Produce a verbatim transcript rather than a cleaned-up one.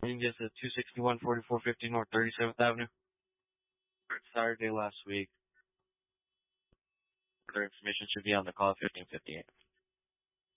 Doing this at two sixty-one forty-four fifty North thirty-seventh Avenue. Saturday last week. Further information should be on the call at fifteen fifty-eight.